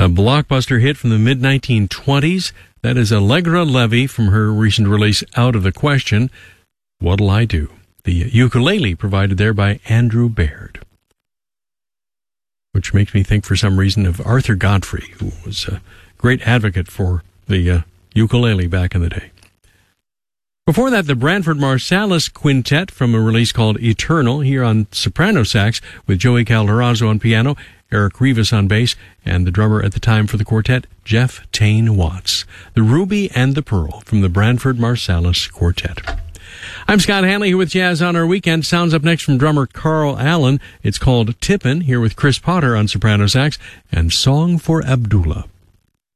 A blockbuster hit from the mid-1920s. That is Allegra Levy from her recent release, Out of the Question, What'll I Do? The ukulele provided there by Andrew Baird. Which makes me think for some reason of Arthur Godfrey, who was a great advocate for the ukulele back in the day. Before that, the Branford Marsalis Quintet from a release called Eternal, here on soprano sax with Joey Calderazzo on piano, Eric Rivas on bass, and the drummer at the time for the quartet, Jeff Tane Watts. The Ruby and the Pearl from the Branford Marsalis Quartet. I'm Scott Hanley here with Jazz on Our Weekend. Sounds up next from drummer Carl Allen. It's called Tippin', here with Chris Potter on soprano sax, and Song for Abdullah.